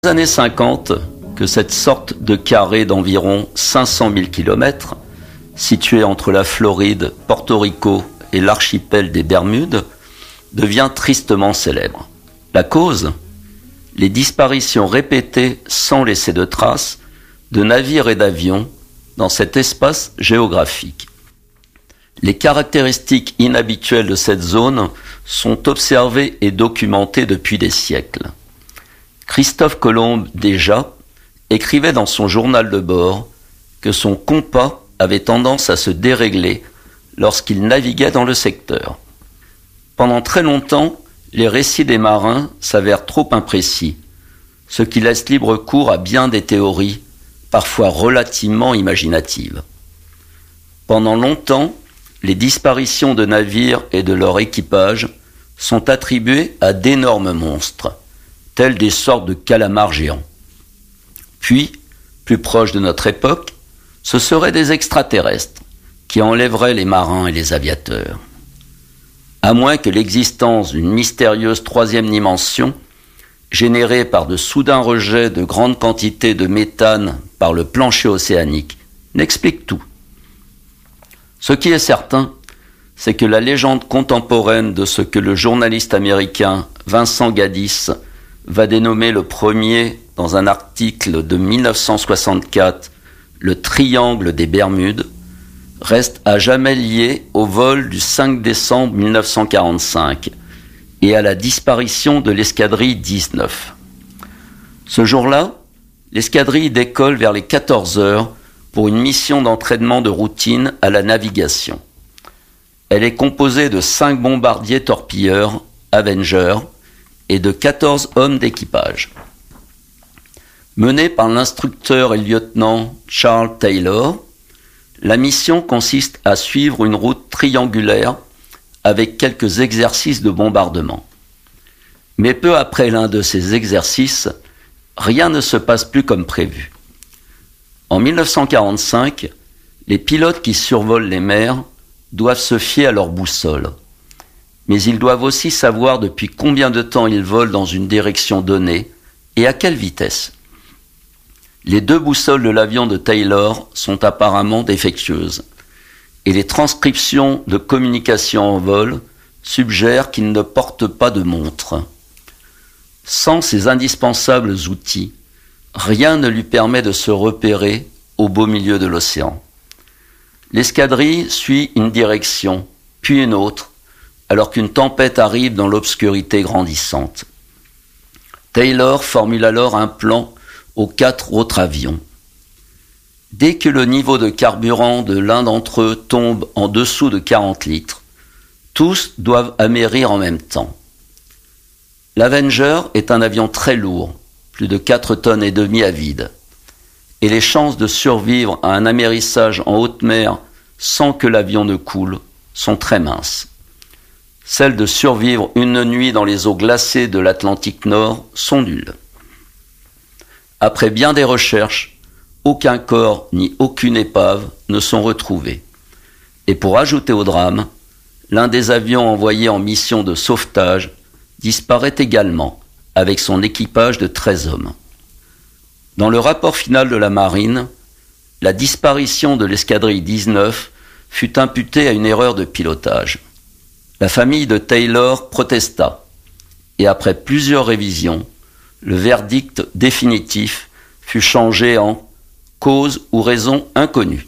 Années 50 que cette sorte de carré d'environ 500 000 km, situé entre la Floride, Porto Rico et l'archipel des Bermudes, devient tristement célèbre. La cause ? Les disparitions répétées sans laisser de traces de navires et d'avions dans cet espace géographique. Les caractéristiques inhabituelles de cette zone sont observées et documentées depuis des siècles. Christophe Colomb, déjà, écrivait dans son journal de bord que son compas avait tendance à se dérégler lorsqu'il naviguait dans le secteur. Pendant très longtemps, les récits des marins s'avèrent trop imprécis, ce qui laisse libre cours à bien des théories, parfois relativement imaginatives. Pendant longtemps, les disparitions de navires et de leur équipage sont attribuées à d'énormes monstres, tels des sortes de calamars géants. Puis, plus proche de notre époque, ce seraient des extraterrestres qui enlèveraient les marins et les aviateurs. À moins que l'existence d'une mystérieuse troisième dimension, générée par de soudains rejets de grandes quantités de méthane par le plancher océanique, n'explique tout. Ce qui est certain, c'est que la légende contemporaine de ce que le journaliste américain Vincent Gaddis va dénommer le premier, dans un article de 1964, le triangle des Bermudes, reste à jamais lié au vol du 5 décembre 1945 et à la disparition de l'escadrille 19. Ce jour-là, l'escadrille décolle vers les 14 heures pour une mission d'entraînement de routine à la navigation. Elle est composée de 5 bombardiers torpilleurs Avenger et de 14 hommes d'équipage. Menée par l'instructeur et lieutenant Charles Taylor, la mission consiste à suivre une route triangulaire avec quelques exercices de bombardement. Mais peu après l'un de ces exercices, rien ne se passe plus comme prévu. En 1945, les pilotes qui survolent les mers doivent se fier à leur boussole. Mais ils doivent aussi savoir depuis combien de temps ils volent dans une direction donnée et à quelle vitesse. Les 2 boussoles de l'avion de Taylor sont apparemment défectueuses et les transcriptions de communication en vol suggèrent qu'il ne porte pas de montre. Sans ces indispensables outils, rien ne lui permet de se repérer au beau milieu de l'océan. L'escadrille suit une direction, puis une autre, alors qu'une tempête arrive dans l'obscurité grandissante. Taylor formule alors un plan aux 4 autres avions. Dès que le niveau de carburant de l'un d'entre eux tombe en dessous de 40 litres, tous doivent amérir en même temps. L'Avenger est un avion très lourd, plus de 4 tonnes et demie à vide, et les chances de survivre à un amérissage en haute mer sans que l'avion ne coule sont très minces. Celles de survivre une nuit dans les eaux glacées de l'Atlantique Nord sont nulles. Après bien des recherches, aucun corps ni aucune épave ne sont retrouvés. Et pour ajouter au drame, l'un des avions envoyés en mission de sauvetage disparaît également avec son équipage de 13 hommes. Dans le rapport final de la marine, la disparition de l'escadrille 19 fut imputée à une erreur de pilotage. La famille de Taylor protesta, et après plusieurs révisions, le verdict définitif fut changé en cause ou raison inconnue.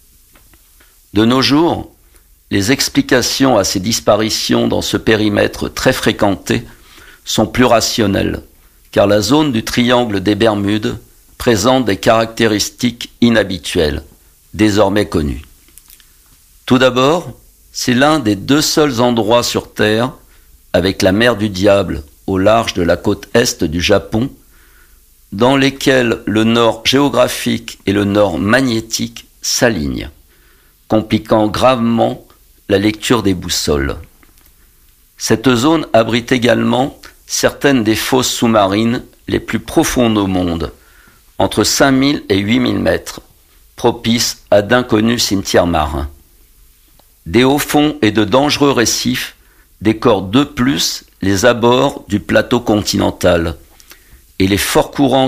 De nos jours, les explications à ces disparitions dans ce périmètre très fréquenté sont plus rationnelles, car la zone du triangle des Bermudes présente des caractéristiques inhabituelles, désormais connues. Tout d'abord, c'est l'un des 2 seuls endroits sur Terre, avec la mer du Diable au large de la côte est du Japon, dans lesquels le nord géographique et le nord magnétique s'alignent, compliquant gravement la lecture des boussoles. Cette zone abrite également certaines des fosses sous-marines les plus profondes au monde, entre 5000 et 8000 mètres, propices à d'inconnus cimetières marins. Des hauts fonds et de dangereux récifs décorent de plus les abords du plateau continental et les forts courants